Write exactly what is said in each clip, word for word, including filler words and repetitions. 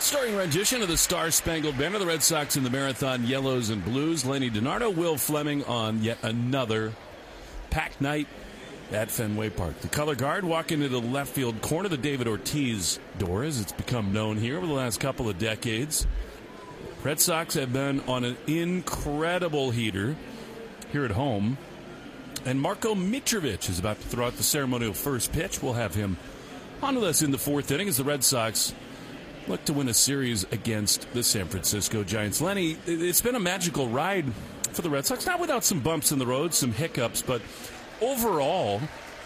Starring rendition of the Star Spangled Banner, the Red Sox in the Marathon Yellows and Blues. Lenny DiNardo, Will Fleming on yet another packed night at Fenway Park. The color guard walking into the left field corner, the David Ortiz door, as it's become known here over the last couple of decades. Red Sox have been on an incredible heater here at home. And Marko Mitrovic is about to throw out the ceremonial first pitch. We'll have him on with us in the fourth inning as the Red Sox look to win a series against the San Francisco Giants. Lenny, it's been a magical ride for the Red Sox, not without some bumps in the road, some hiccups, but overall,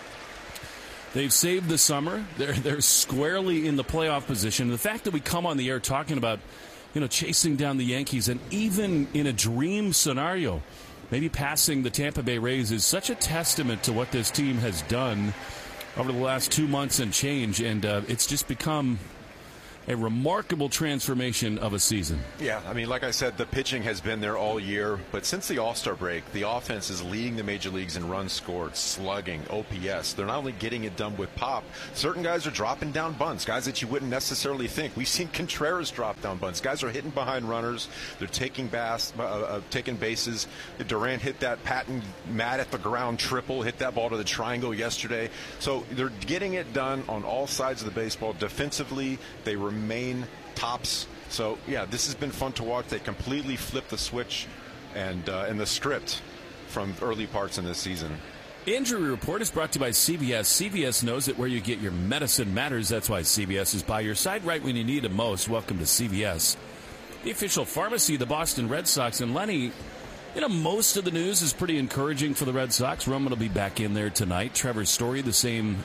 they've saved the summer. They're they're squarely in the playoff position. The fact that we come on the air talking about, you know, chasing down the Yankees, and even in a dream scenario, maybe passing the Tampa Bay Rays, is such a testament to what this team has done over the last two months and change, and uh, it's just become a remarkable transformation of a season. Yeah, I mean, like I said, the pitching has been there all year, but since the All-Star break, the offense is leading the major leagues in runs scored, slugging, O P S. They're not only getting it done with pop, certain guys are dropping down bunts, guys that you wouldn't necessarily think. We've seen Contreras drop down bunts. Guys are hitting behind runners. They're taking bas- uh, uh, taking bases. Durant hit that Patton mad at the ground triple, hit that ball to the triangle yesterday. So they're getting it done on all sides of the baseball. Defensively, they remain remain tops. So yeah, this has been fun to watch. They completely flipped the switch and uh, and the script from early parts in this season. Injury Report is brought to you by C V S. C V S knows that where you get your medicine matters. That's why C V S is by your side right when you need it most. Welcome to C V S, the official pharmacy of the Boston Red Sox. And Lenny, you know, most of the news is pretty encouraging for the Red Sox. Roman will be back in there tonight. Trevor Story, the same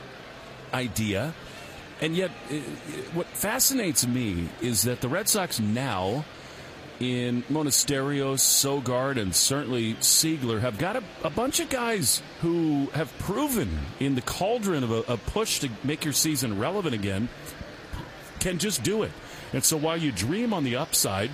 idea. And yet, what fascinates me is that the Red Sox now, in Monasterio, Sogard, and certainly Siegler, have got a, a bunch of guys who have proven in the cauldron of a, a push to make your season relevant again, can just do it. And so while you dream on the upside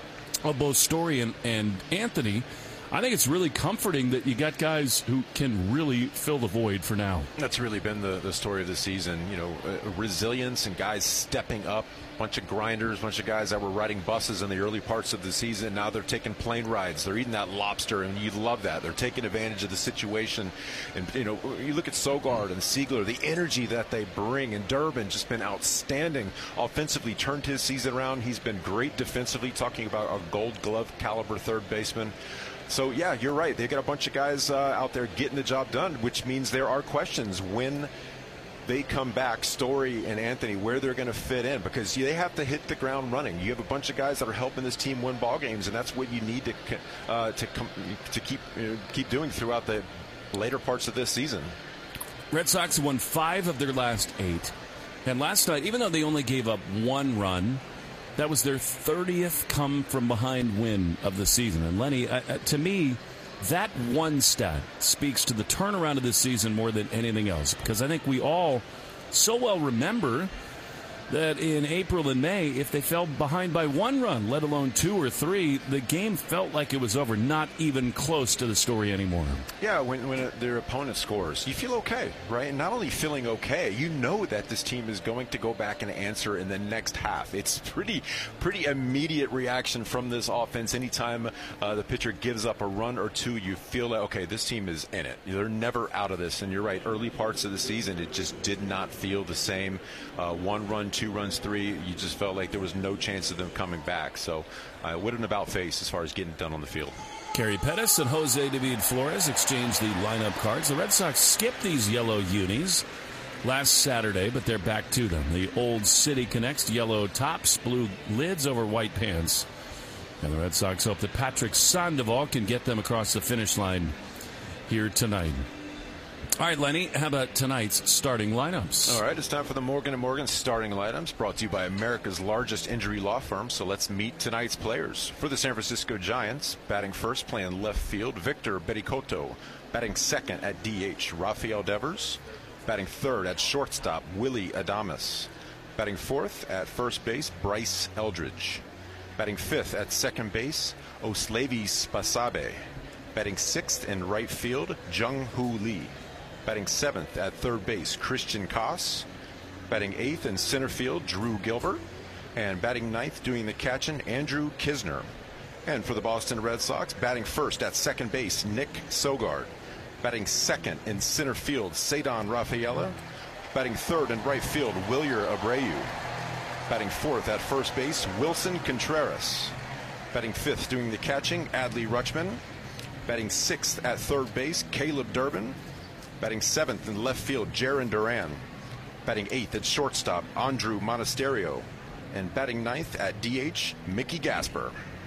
of both Story and, and Anthony, I think it's really comforting that you got guys who can really fill the void for now. That's really been the, the story of the season. You know, uh, resilience and guys stepping up. Bunch of grinders, bunch of guys that were riding buses in the early parts of the season. Now they're taking plane rides. They're eating that lobster, and you love that. They're taking advantage of the situation. And, you know, you look at Sogard and Siegler, the energy that they bring. And Durbin just been outstanding offensively, turned his season around. He's been great defensively, talking about a gold glove caliber third baseman. So, yeah, you're right. They got a bunch of guys uh, out there getting the job done, which means there are questions when they come back, Story and Anthony, where they're going to fit in, because they have to hit the ground running. You have a bunch of guys that are helping this team win ball games, and that's what you need to uh, to com- to keep you know, keep doing throughout the later parts of this season. Red Sox won five of their last eight, and last night, even though they only gave up one run, that was their thirtieth come-from-behind win of the season. And, Lenny, uh, to me, that one stat speaks to the turnaround of this season more than anything else, because I think we all so well remember that in April and May, if they fell behind by one run, let alone two or three, the game felt like it was over, not even close to the Story anymore. Yeah, when, when a, their opponent scores, you feel okay, right? And not only feeling okay, you know that this team is going to go back and answer in the next half. It's pretty pretty immediate reaction from this offense. Anytime uh, the pitcher gives up a run or two, you feel like, okay, this team is in it. They're never out of this. And you're right, early parts of the season, it just did not feel the same. Uh, one run, two runs, three, you just felt like there was no chance of them coming back. So uh, what an about face as far as getting it done on the field. Kerry Pettis and Jose David Flores exchanged the lineup cards. The Red Sox skipped these yellow unis last Saturday, but they're back to them. The old City Connects yellow tops, blue lids over white pants. And the Red Sox hope that Patrick Sandoval can get them across the finish line here tonight. All right, Lenny, how about tonight's starting lineups? All right, it's time for the Morgan and Morgan starting lineups, brought to you by America's largest injury law firm. So let's meet tonight's players. For the San Francisco Giants, batting first, playing left field, Victor Bedicoto. Batting second at D H, Rafael Devers. Batting third at shortstop, Willie Adames. Batting fourth at first base, Bryce Eldridge. Batting fifth at second base, Oslavis Basabe. Batting sixth in right field, Jung Hoo Lee. Batting seventh at third base, Christian Koss. Batting eighth in center field, Drew Gilbert. And batting ninth, doing the catching, Andrew Knizner. And for the Boston Red Sox, batting first at second base, Nick Sogard. Batting second in center field, Ceddanne Rafaela. Batting third in right field, Wilyer Abreu. Batting fourth at first base, Wilson Contreras. Batting fifth, doing the catching, Adley Rutschman. Batting sixth at third base, Caleb Durbin. Batting seventh in left field, Jarren Duran. Batting eighth at shortstop, Andrew Monasterio. And batting ninth at D H, Mickey Gasper.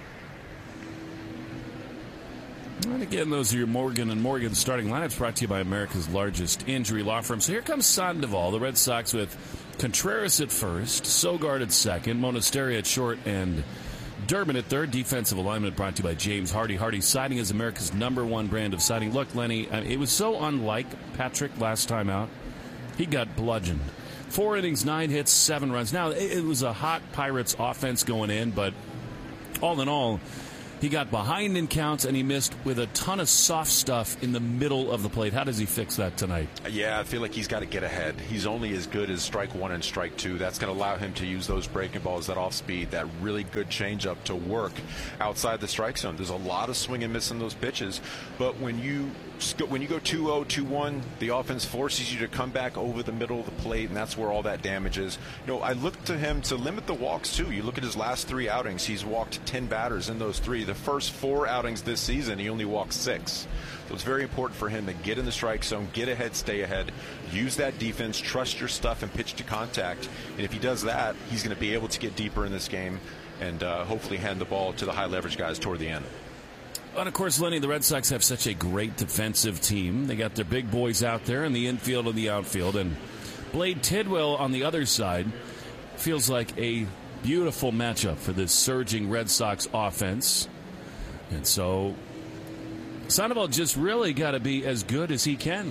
And again, those are your Morgan and Morgan starting lineups, brought to you by America's largest injury law firm. So here comes Sandoval, the Red Sox with Contreras at first, Sogard at second, Monasterio at short, and Durbin at third. Defensive alignment brought to you by James Hardy. Hardy siding is America's number one brand of siding. Look, Lenny, I mean, it was so unlike Patrick last time out. He got bludgeoned. Four innings, nine hits, seven runs. Now, it, it was a hot Pirates offense going in, but all in all, he got behind in counts, and he missed with a ton of soft stuff in the middle of the plate. How does he fix that tonight? Yeah, I feel like he's got to get ahead. He's only as good as strike one and strike two. That's going to allow him to use those breaking balls, that off speed, that really good changeup to work outside the strike zone. There's a lot of swing and miss in those pitches, but when you when you go two oh, two one, the offense forces you to come back over the middle of the plate, and that's where all that damage is. You know, I look to him to limit the walks, too. You look at his last three outings, he's walked ten batters in those three. The first four outings this season, he only walked six. So it's very important for him to get in the strike zone, get ahead, stay ahead, use that defense, trust your stuff, and pitch to contact. And if he does that, he's going to be able to get deeper in this game and uh, hopefully hand the ball to the high-leverage guys toward the end. And, of course, Lenny, the Red Sox have such a great defensive team. They got their big boys out there in the infield and the outfield. And Blade Tidwell on the other side feels like a beautiful matchup for this surging Red Sox offense. And so Sandoval just really got to be as good as he can.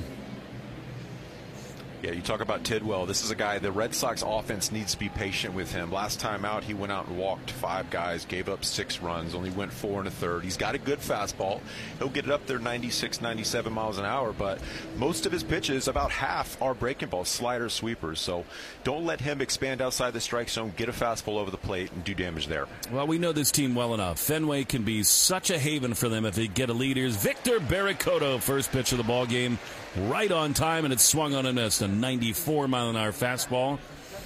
Yeah, you talk about Tidwell. This is a guy, the Red Sox offense needs to be patient with him. Last time out, he went out and walked five guys, gave up six runs, only went four and a third. He's got a good fastball. He'll get it up there ninety-six, ninety-seven miles an hour, but most of his pitches, about half, are breaking balls, sliders, sweepers. So don't let him expand outside the strike zone, get a fastball over the plate, and do damage there. Well, we know this team well enough. Fenway can be such a haven for them if they get a lead. Here's Victor Barracoto, first pitch of the ball game, right on time, and it's swung on and missed. A ninety-four mile an hour fastball.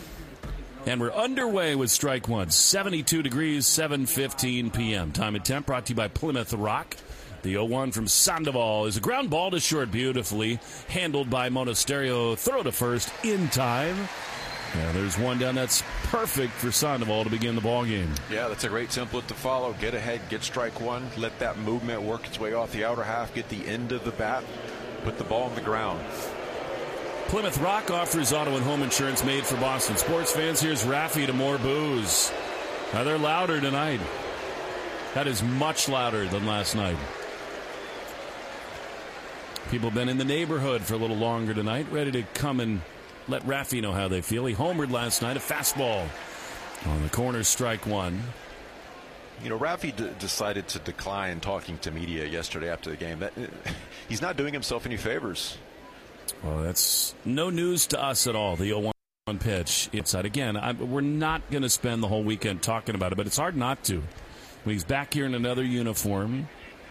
And we're underway with strike one. seventy-two degrees, seven fifteen p.m. Time and temp brought to you by Plymouth Rock. The oh one from Sandoval is a ground ball to short, beautifully handled by Monasterio. Throw to first in time. Yeah, there's one down that's perfect for Sandoval to begin the ball game. Yeah, that's a great template to follow. Get ahead, get strike one, let that movement work its way off the outer half, get the end of the bat, put the ball on the ground. Plymouth Rock offers auto and home insurance made for Boston sports fans. Here's Raffy to more booze. Now they're louder tonight. That is much louder than last night. People have been in the neighborhood for a little longer tonight, ready to come and let Raffy know how they feel. He homered last night, a fastball on the corner, strike one. You know, Raffy d- decided to decline talking to media yesterday after the game. That, he's not doing himself any favors. Well, that's no news to us at all. The oh one pitch inside. Again, I, we're not going to spend the whole weekend talking about it, but it's hard not to. When he's back here in another uniform,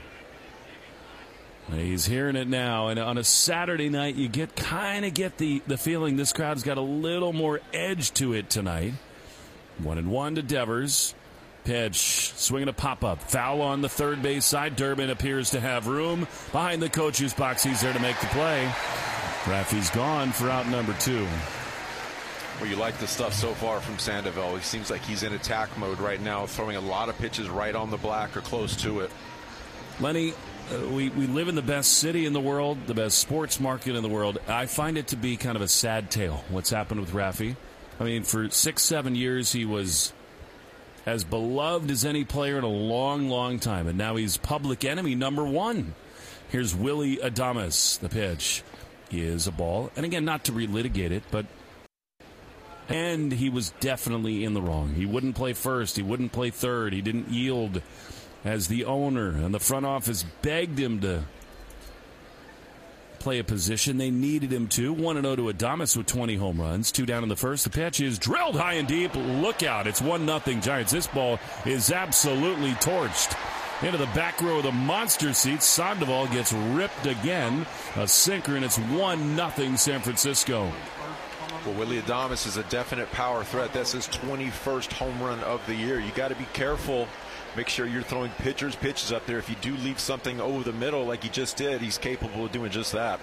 he's hearing it now. And on a Saturday night, you get kind of get the, the feeling this crowd's got a little more edge to it tonight. One and one to Devers. Pitch, swinging a pop-up. Foul on the third base side. Durbin appears to have room behind the coach's box. He's there to make the play. Raffy's gone for out number two. Well, you like the stuff so far from Sandoval. He seems like he's in attack mode right now, throwing a lot of pitches right on the black or close to it. Lenny, uh, we, we live in the best city in the world, the best sports market in the world. I find it to be kind of a sad tale, what's happened with Raffy. I mean, for six, seven years, he was as beloved as any player in a long, long time, and now he's public enemy number one. Here's Willy Adames. The pitch is a ball. And again, not to relitigate it, but and he was definitely in the wrong. He wouldn't play first. He wouldn't play third. He didn't yield as the owner, and the front office begged him to play a position. They needed him to. one and oh to Adames with twenty home runs. Two down in the first. The pitch is drilled high and deep. Look out. It's one nothing Giants. This ball is absolutely torched. Into the back row of the monster seats. Sandoval gets ripped again. A sinker, and it's one nothing San Francisco. Well, Willy Adames is a definite power threat. That's his twenty-first home run of the year. You got to be careful. Make sure you're throwing pitchers pitches up there. If you do leave something over the middle like he just did, he's capable of doing just that.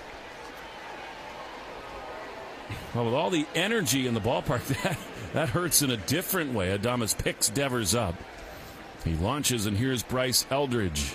Well, with all the energy in the ballpark, that, that hurts in a different way. Adames picks Devers up. He launches, and here's Bryce Eldridge.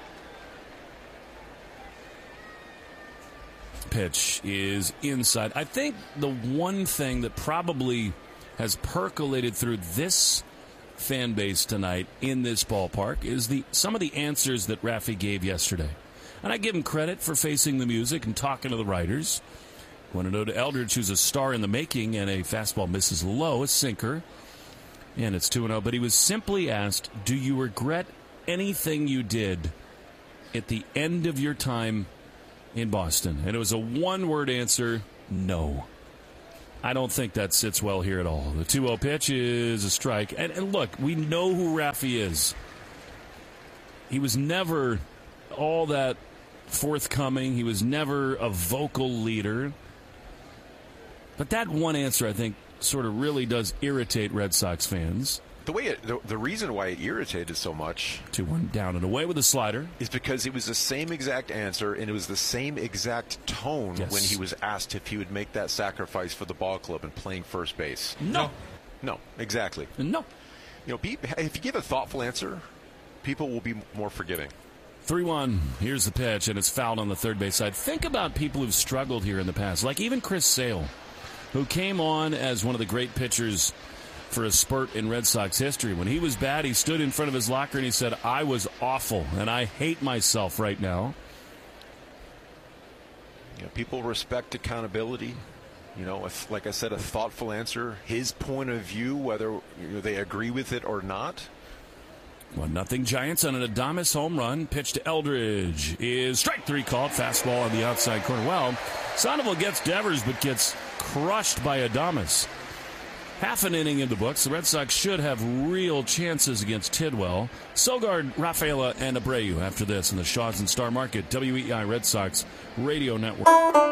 Pitch is inside. I think the one thing that probably has percolated through this fan base tonight in this ballpark is the some of the answers that Rafi gave yesterday. And I give him credit for facing the music and talking to the writers. one and oh to Eldridge, who's a star in the making, and a fastball misses low, a sinker. And it's two and oh, but he was simply asked, do you regret anything you did at the end of your time in Boston? And it was a one-word answer, no. I don't think that sits well here at all. The two oh pitch is a strike. And, and look, we know who Rafi is. He was never all that forthcoming. He was never a vocal leader. But that one answer, I think, sort of really does irritate Red Sox fans. The way it, the, the reason why it irritated so much, two one down and away with a slider, is because it was the same exact answer and it was the same exact tone yes. when he was asked if he would make that sacrifice for the ball club and playing first base. No, no, exactly. No, you know, be, if you give a thoughtful answer, people will be more forgiving. three one. Here's the pitch, and it's fouled on the third base side. Think about people who've struggled here in the past, like even Chris Sale, who came on as one of the great pitchers for a spurt in Red Sox history. When he was bad, he stood in front of his locker and he said, I was awful, and I hate myself right now. You know, people respect accountability. You know, if, like I said, a thoughtful answer, his point of view, whether you know, they agree with it or not. one nothing Giants on an Adames home run. Pitch to Eldridge is strike three called. Fastball on the outside corner. Well, Sandoval gets Devers, but gets crushed by Adames. Half an inning in the books. The Red Sox should have real chances against Tidwell. Sogard, Rafaela, and Abreu after this in the Shaws and Star Market W E I Red Sox Radio Network.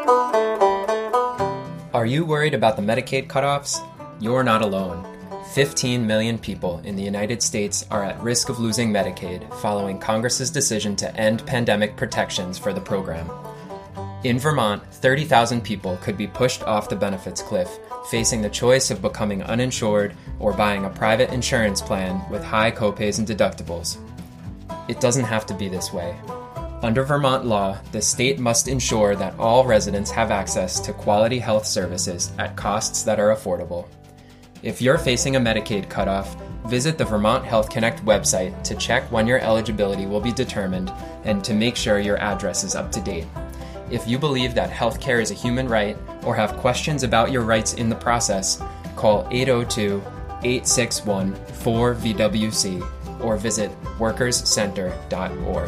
Are you worried about the Medicaid cutoffs? You're not alone. fifteen million people in the United States are at risk of losing Medicaid following Congress's decision to end pandemic protections for the program. In Vermont, thirty thousand people could be pushed off the benefits cliff, facing the choice of becoming uninsured or buying a private insurance plan with high copays and deductibles. It doesn't have to be this way. Under Vermont law, the state must ensure that all residents have access to quality health services at costs that are affordable. If you're facing a Medicaid cutoff, visit the Vermont Health Connect website to check when your eligibility will be determined and to make sure your address is up to date. If you believe that healthcare is a human right or have questions about your rights in the process, call eight oh two, eight six one, four V W C or visit workers center dot org.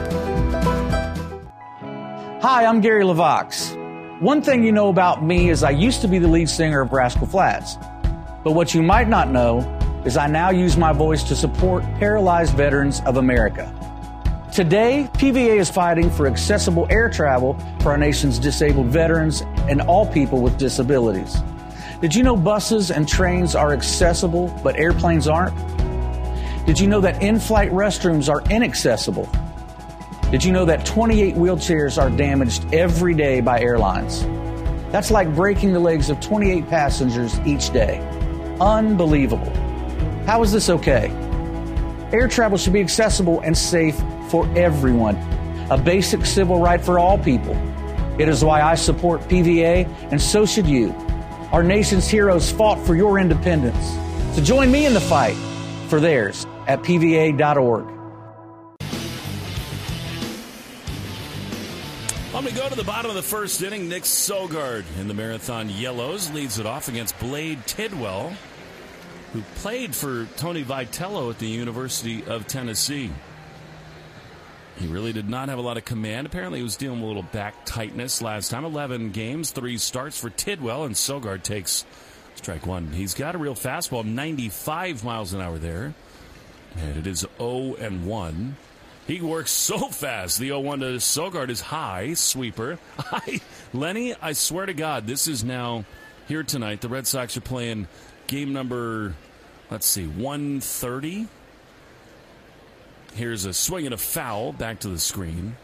Hi, I'm Gary LaVox. One thing you know about me is I used to be the lead singer of Rascal Flatts. But what you might not know is I now use my voice to support paralyzed veterans of America. Today, P V A is fighting for accessible air travel for our nation's disabled veterans and all people with disabilities. Did you know buses and trains are accessible, but airplanes aren't? Did you know that in-flight restrooms are inaccessible? Did you know that twenty-eight wheelchairs are damaged every day by airlines? That's like breaking the legs of twenty-eight passengers each day. Unbelievable. How is this okay? Air travel should be accessible and safe for everyone, a basic civil right for all people. It is why I support P V A, and so should you. Our nation's heroes fought for your independence. So join me in the fight for theirs at P V A dot org. When we go to the bottom of the first inning, Nick Sogard in the Marathon Yellows leads it off against Blade Tidwell, who played for Tony Vitello at the University of Tennessee. He really did not have a lot of command. Apparently, he was dealing with a little back tightness last time. eleven games, three starts for Tidwell, and Sogard takes strike one. He's got a real fastball, ninety-five miles an hour there. And it is oh and one. He works so fast. The oh one to Sogard is high, sweeper. High. Lenny, I swear to God, this is now here tonight. The Red Sox are playing game number, let's see, one thirty. Here's a swing and a foul back to the screen.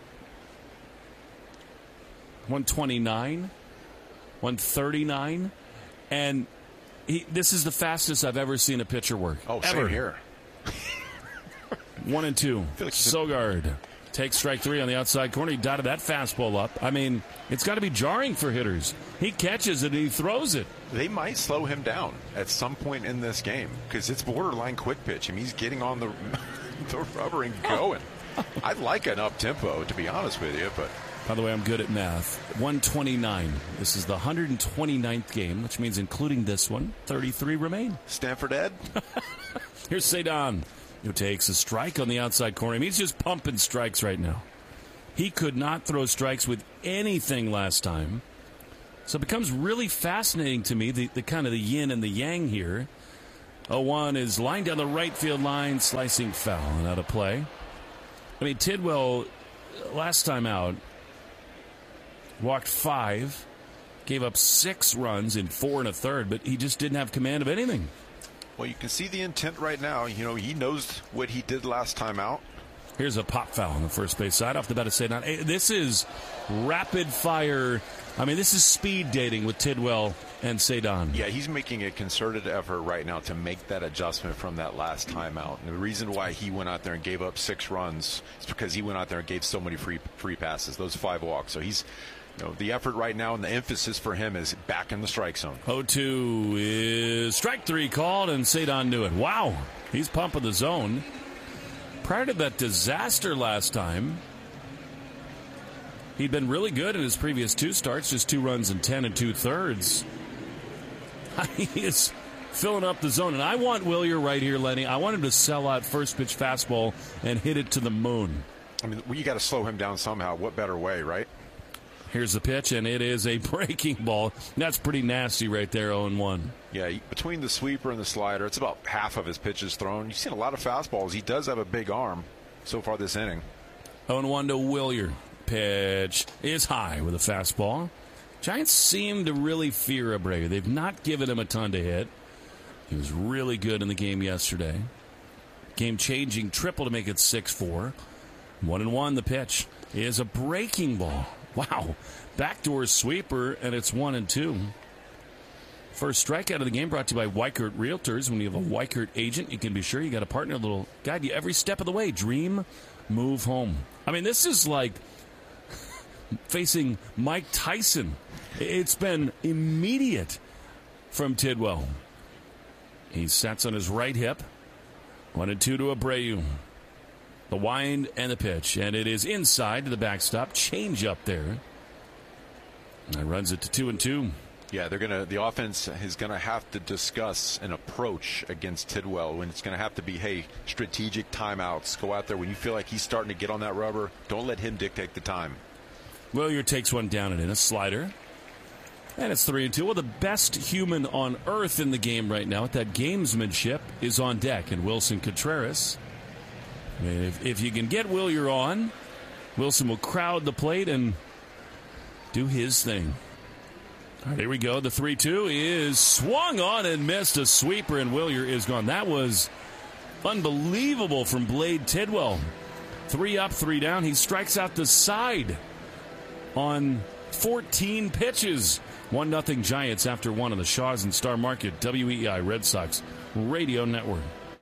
one twenty-nine, one thirty-nine. And he, this is the fastest I've ever seen a pitcher work. Oh, ever. Same here. One and two. Like Sogard takes strike three on the outside corner. He dotted that fastball up. I mean, it's got to be jarring for hitters. He catches it and he throws it. They might slow him down at some point in this game because it's borderline quick pitch. I mean, he's getting on the, the rubber and going. I'd like an up-tempo, to be honest with you. But by the way, I'm good at math. one twenty-nine. This is the one hundred twenty-ninth game, which means including this one, thirty-three remain. Stanford Ed. Here's Cedon, who takes a strike on the outside corner. I mean, he's just pumping strikes right now. He could not throw strikes with anything last time. So it becomes really fascinating to me, the, the kind of the yin and the yang here. oh one is lined down the right field line, slicing foul and out of play. I mean, Tidwell, last time out, walked five, gave up six runs in four and a third, but he just didn't have command of anything. Well, you can see the intent right now. You know, he knows what he did last time out. Here's a pop foul on the first base side off the bat of Cedon. Hey, this is rapid fire. I mean, this is speed dating with Tidwell and Cedon. Yeah, he's making a concerted effort right now to make that adjustment from that last time out. And the reason why he went out there and gave up six runs is because he went out there and gave so many free free passes, those five walks. So he's, you know, the effort right now and the emphasis for him is back in the strike zone. oh two is strike three called, and Cedon knew it. Wow, he's pumping the zone. Prior to that disaster last time, he'd been really good in his previous two starts, just two runs in ten and two-thirds. He is filling up the zone. And I want Wilyer right here, Lenny. I want him to sell out first pitch fastball and hit it to the moon. I mean, well, you got to slow him down somehow. What better way, right? Here's the pitch, and it is a breaking ball. That's pretty nasty right there, oh and one. Yeah, between the sweeper and the slider, it's about half of his pitches thrown. You've seen a lot of fastballs. He does have a big arm so far this inning. oh and one to Wilyer. Pitch is high with a fastball. Giants seem to really fear Abreu. They've not given him a ton to hit. He was really good in the game yesterday. Game-changing triple to make it six four. One and one, the pitch is a breaking ball. Wow. Backdoor sweeper, and it's one and two. First strikeout of the game brought to you by Weichert Realtors. When you have a Weichert agent, you can be sure you got a partner, a little guide you every step of the way. Dream, move home. I mean, this is like facing Mike Tyson. It's been immediate from Tidwell. He sets on his right hip. One and two to Abreu. The wind and the pitch, and it is inside to the backstop. Change up there. And runs it to two and two. Yeah, they're gonna. The offense is gonna have to discuss an approach against Tidwell, and it's gonna have to be, hey, strategic timeouts. Go out there when you feel like he's starting to get on that rubber. Don't let him dictate the time. Wilyer takes one down and in a slider. And it's three and two. Well, the best human on earth in the game right now, at that gamesmanship, is on deck, and Wilson Contreras. I mean, if, if you can get Wilyer on, Wilson will crowd the plate and do his thing. All right, here we go. The three two is swung on and missed. A sweeper, and Wilyer is gone. That was unbelievable from Blade Tidwell. Three up, three down. He strikes out the side on fourteen pitches. one nothing Giants after one on the Shaws and Star Market W E I Red Sox Radio Network.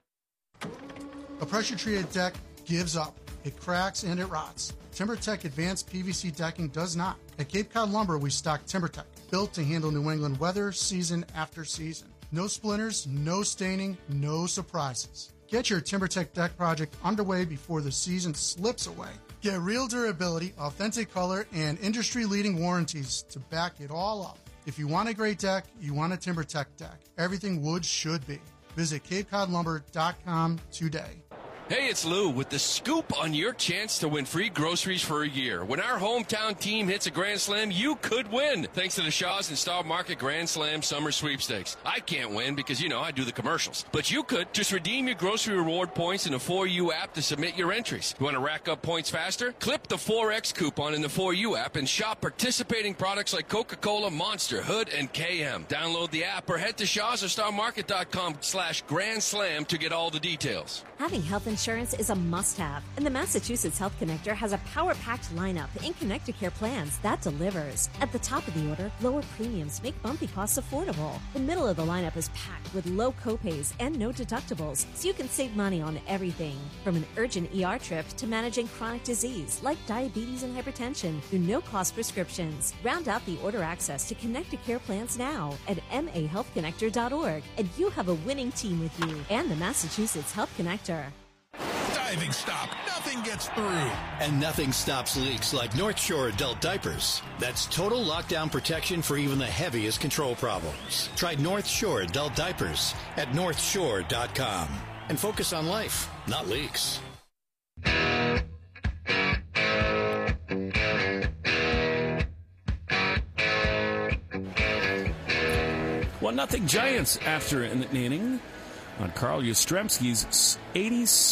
A pressure-treated deck gives up. It cracks and it rots. TimberTech Advanced P V C Decking does not. At Cape Cod Lumber, we stock TimberTech, built to handle New England weather season after season. No splinters, no staining, no surprises. Get your TimberTech deck project underway before the season slips away. Get real durability, authentic color, and industry-leading warranties to back it all up. If you want a great deck, you want a TimberTech deck. Everything wood should be. Visit cape cod lumber dot com today. Hey, it's Lou with the scoop on your chance to win free groceries for a year. When our hometown team hits a Grand Slam, you could win, thanks to the Shaw's and Star Market Grand Slam Summer Sweepstakes. I can't win because, you know, I do the commercials. But you could. Just redeem your grocery reward points in the four U app to submit your entries. You want to rack up points faster? Clip the four X coupon in the four U app and shop participating products like Coca-Cola, Monster, Hood, and K M. Download the app or head to shaws or star market dot com slash Grand Slam to get all the details. Having health insurance is a must-have, and the Massachusetts Health Connector has a power-packed lineup in Connecticare plans that delivers. At the top of the order, lower premiums make bumpy costs affordable. The middle of the lineup is packed with low copays and no deductibles, so you can save money on everything, from an urgent E R trip to managing chronic disease like diabetes and hypertension through no-cost prescriptions. Round out the order access to Connecticare plans now at m a health connector dot org, and you have a winning team with you and the Massachusetts Health Connector. Diving stop. Nothing gets through. And nothing stops leaks like North Shore adult diapers. That's total lockdown protection for even the heaviest control problems. Try North Shore adult diapers at north shore dot com and focus on life, not leaks. One nothing Giants after an inning on Carl Yastrzemski's eighty-six.